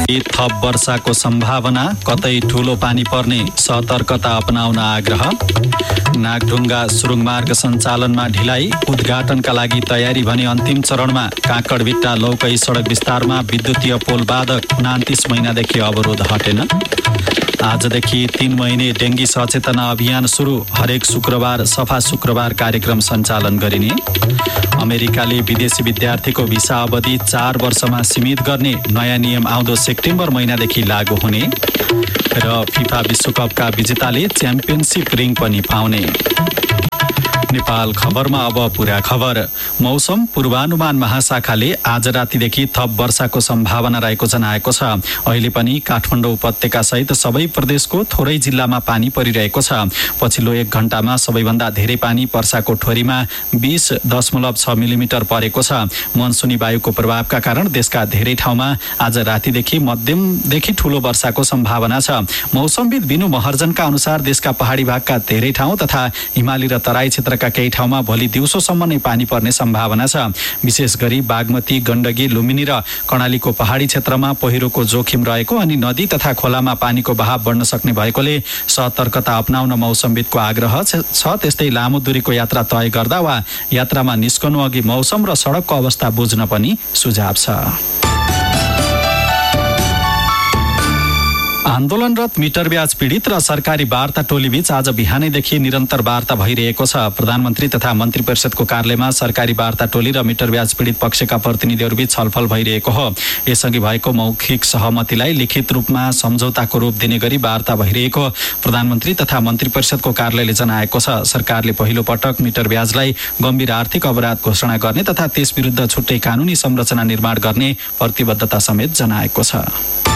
थप वर्षाको सम्भावना, कतै ठूलो पानी पर्ने, सतर्कता अपनाउन आग्रह। नागढुङ्गा सुरुङ मार्ग सञ्चालनमा ढिलाइ, उद्घाटनका लागि तयारी भने अन्तिम चरणमा। काँकडभिट्टा लौकै सडक विस्तारमा विद्युतीय पोल बाधक, 29 महिनादेखि अवरोध हटेन। आजदेखि 3 महिने डेङ्गी सचेतना अभियान सुरु, हरेक शुक्रबार सफा शुक्रबार कार्यक्रम सञ्चालन गरिने। अमेरिकाले विदेशी विद्यार्थीको भिसा अवधि 4 वर्षमा सीमित गर्ने नयाँ नियम आउँदो सेप्टेम्बर महिनादेखि लागू हुने। र फिफा विश्वकपका विजेताले च्याम्पियनसिप रिङ पनि पाउने। नेपाल खबरमा अब पुरा खबर। मौसम पूर्वानुमान महाशाखाले आज रातिदेखि थप वर्षाको सम्भावना रहेको जनाएको छ। अहिले पनि काठमाडौँ उपत्यका सहित सबै प्रदेशको थोरै जिल्लामा पानी परिरहेको छ। पछिल्लो 1 घण्टामा सबैभन्दा धेरै पानी पर्साको ठोरीमा 20.6 मिलिमिटर परेको छ। मनसुनी वायुको प्रभावका कारण देशका धेरै ठाउँमा आज रातिदेखि मध्यमदेखि ठूलो वर्षाको सम्भावना छ। मौसमविद बिनु महर्जनका अनुसार देशका पहाडी भागका धेरै ठाउँ तथा हिमाली र तराई क्षेत्रका केही ठाउँमा भोलि दिउँसोसम्म नै पानी पर्ने सम्भावना छ। विशेष गरी बागमती, गण्डकी, लुम्बिनी र कर्णालीको पहाडी क्षेत्रमा पहिरोको जोखिम रहेको अनि नदी तथा खोलामा पानीको बहाव बढ्न सक्ने भएकोले सतर्कता अपनाउन मौसमविदको आग्रह छ। त्यस्तै लामो दूरीको यात्रा तय गर्दा वा यात्रामा निस्कनु अघि मौसम र सडकको अवस्था बुझ्न पनि सुझाव छ। आन्दोलनरत मिटर ब्याज पीडित र सरकारी वार्ता टोलीबीच आज बिहानैदेखि निरन्तर वार्ता भइरहेको छ। प्रधानमन्त्री तथा मन्त्री परिषदको कार्यालयमा सरकारी वार्ता टोली र मिटर ब्याज पीडित पक्षका प्रतिनिधिहरूबीच छलफल भइरहेको हो। यसअघि भएको मौखिक सहमतिलाई लिखित रूपमा सम्झौताको रूप दिने गरी वार्ता भइरहेको प्रधानमन्त्री तथा मन्त्री परिषदको कार्यालयले जनाएको छ। सरकारले पहिलो पटक मिटर ब्याजलाई गम्भीर आर्थिक अपराध घोषणा गर्ने तथा त्यस विरुद्ध छुट्टै कानुनी संरचना निर्माण गर्ने प्रतिबद्धता समेत जनाएको छ।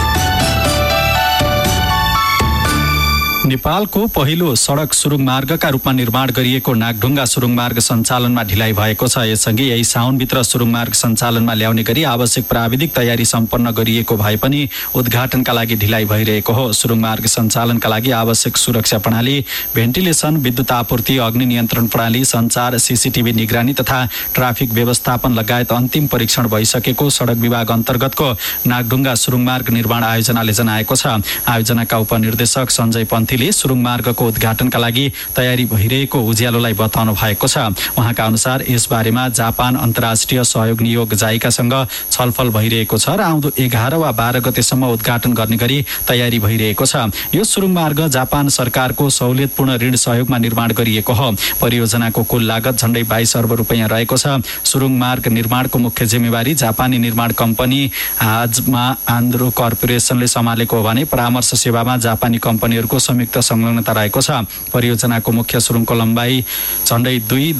नेपालको पहिलो सडक सुरुङ मार्गका रूपमा निर्माण गरिएको नागढुङ्गा सुरुङ मार्ग सञ्चालनमा ढिलाइ भएको छ। यससँगै यही साउनभित्र सुरुङ मार्ग सञ्चालनमा ल्याउने गरी आवश्यक प्राविधिक तयारी सम्पन्न गरिएको भए पनि उद्घाटनका लागि ढिलाइ भइरहेको हो। सुरुङ मार्ग सञ्चालनका लागि आवश्यक सुरक्षा प्रणाली, भेन्टिलेसन, विद्युत आपूर्ति, अग्नि नियन्त्रण प्रणाली, सञ्चार, सीसीटीभी निगरानी तथा ट्राफिक व्यवस्थापन लगायत अन्तिम परीक्षण भइसकेको सडक विभाग अन्तर्गतको नागढुङ्गा सुरुङ मार्ग निर्माण आयोजनाले जनाएको छ। आयोजनाका उपनिर्देशक सञ्जय पन्थीले सुरुङ मार्गको उद्घाटनका लागि तयारी भइरहेको उज्यालोलाई बताउनु भएको छ। उहाँका अनुसार यस बारेमा जापान अन्तर्राष्ट्रिय सहयोग नियोग जाइकासँग छलफल भइरहेको छ र आउँदो 11 वा 12 गतेसम्म उद्घाटन गर्ने गरी तयारी भइरहेको छ। यो सुरुङ मार्ग जापान सरकारको सहुलियतपूर्ण ऋण सहयोगमा निर्माण गरिएको हो। परियोजनाको कुल लागत झण्डै 22 अर्ब रुपैयाँ रहेको छ। सुरुङ मार्ग निर्माणको मुख्य जिम्मेवारी जापानी निर्माण कम्पनी हाजमा आन्द्रो कर्पोरेसनले सम्हालेको हो भने परामर्श सेवामा जापानी कम्पनीहरूको संयुक्त संलग्नता रहेको छ। परियोजनाको मुख्य सुरुङको लम्बाइ झण्डै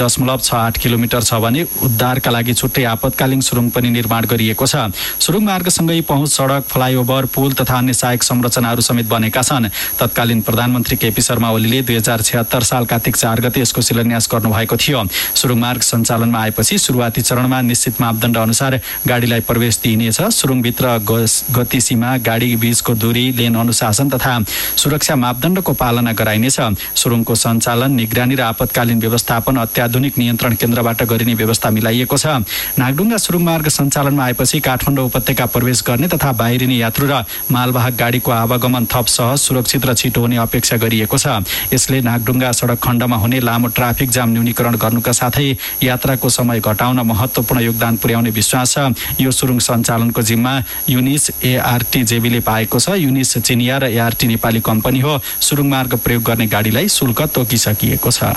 2.68 किलोमिटर छ भने उद्धारका लागि छुट्टै आपतकालीन सुरुङ पनि निर्माण गरिएको छ। सुरुङ मार्गसँगै पहुँच सडक, फ्लाइओभर, पुल तथा अन्य सहायक संरचनाहरू समेत बनेका छन्। तत्कालीन प्रधानमन्त्री केपी शर्मा ओलीले 2076 साल कार्तिक 4 गते यसको शिलान्यास गर्नुभएको थियो। सुरुङ मार्ग सञ्चालनमा आएपछि सुरुवाती चरणमा निश्चित मापदण्ड अनुसार गाडीलाई प्रवेश दिइनेछ। सुरुङभित्र गति सीमा, गाडी बीचको दूरी, लेन अनुशासन तथा सुरक्षा मापदण्डको पालना गराइनेछ। सुरुङको सञ्चालन, निगरानी र आपतकालीन व्यवस्थापन अत्याधुनिक नियन्त्रण केन्द्रबाट गरिने व्यवस्था मिलाइएको छ। नागढुङ्गा सुरुङ मार्ग सञ्चालनमा आएपछि काठमाडौँ उपत्यका प्रवेश गर्ने तथा बाहिरिने यात्रु र मालवाहक गाडीको आवागमन थप सहज, सुरक्षित र छिटो हुने अपेक्षा गरिएको छ। यसले नागढुङ्गा सडक खण्डमा हुने लामो ट्राफिक जाम न्यूनीकरण गर्नुका साथै यात्राको समय घटाउन महत्त्वपूर्ण योगदान पुर्याउने विश्वास छ। यो सुरुङ सञ्चालनको जिम्मा युनिस एआरटी जेबीले पाएको छ। युनिस चिनिया र एआरटी नेपाली कम्पनी हो। सुरुङ मार्ग प्रयोग गर्ने गाडीलाई शुल्क तोकिसकिएको छ।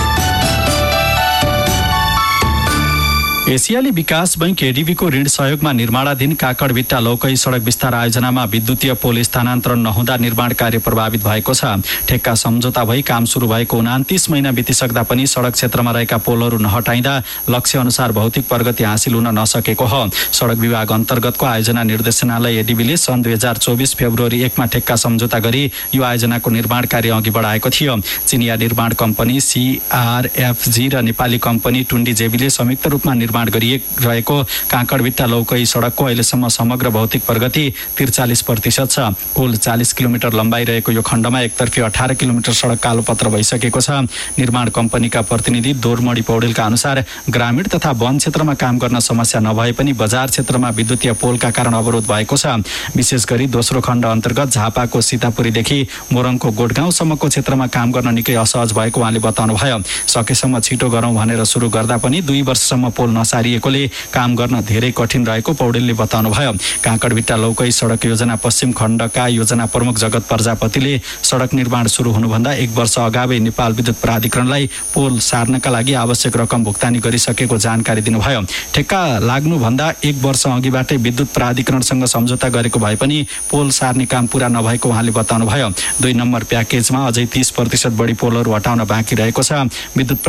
एसियाली विकास बैंक एडीबीको ऋण सहयोगमा निर्माणाधीन काँकडभिट्टा लौकै सडक विस्तार आयोजनामा विद्युतीय पोल स्थानान्तरण नहुँदा निर्माण कार्य प्रभावित भएको छ। ठेक्का सम्झौता भई काम सुरु भएको 29 महिना बितिसक्दा पनि सडक क्षेत्रमा रहेका पोलहरू नहटाइँदा लक्ष्य अनुसार भौतिक प्रगति हासिल हुन नसकेको हो। सडक विभाग अन्तर्गतको आयोजना निर्देशनालय एडीबीले सन् 2024 फेब्रुअरी 1 मा ठेक्का सम्झौता गरी यो आयोजनाको निर्माण कार्य अघि बढाएको थियो। चिनिया निर्माण कम्पनी सीआरएफजी र नेपाली कम्पनी टुन्डी जेबीले संयुक्त रूपमा निर्माण निर्माण गरिरहेको काँकडभिट्टा लौकै सडकको अहिलेसम्म समग्र भौतिक प्रगति 43% छ। कुल 40 किलोमिटर लम्बाइ रहेको यो खण्डमा एकतर्फी 18 किलोमिटर सडक कालोपत्र भइसकेको छ। निर्माण कम्पनीका प्रतिनिधि दोरमणि पौडेलका अनुसार ग्रामीण तथा वन क्षेत्रमा काम गर्न समस्या नभए पनि बजार क्षेत्रमा विद्युतीय पोलका कारण अवरोध भएको छ। विशेष गरी दोस्रो खण्ड अन्तर्गत झापाको सीतापुरीदेखि मोरङको गोठगाउँसम्मको क्षेत्रमा काम गर्न निकै असहज भएको उहाँले बताउनुभयो। सकेसम्म छिटो गरौँ भनेर सुरु गर्दा पनि 2 वर्षसम्म पोल नसारिएकोले काम गर्न धेरै कठिन रहेको पौडेलले बताउनुभयो। काँकडभिट्टा लौकै सडक योजना पश्चिम खण्डका योजना प्रमुख जगत प्रजापतिले सडक निर्माण सुरु हुनुभन्दा 1 वर्ष अगावै नेपाल विद्युत प्राधिकरणलाई पोल सार्नका लागि आवश्यक रकम भुक्तानी गरिसकेको जानकारी दिनुभयो। ठेक्का लाग्नुभन्दा 1 वर्ष अघिबाटै विद्युत प्राधिकरणसँग सम्झौता गरेको भए पनि पोल सार्ने काम पूरा नभएको उहाँले बताउनुभयो। 2 नम्बर प्याकेजमा अझै 30% बढी पोलहरू हटाउन बाँकी रहेको छ। विद्युत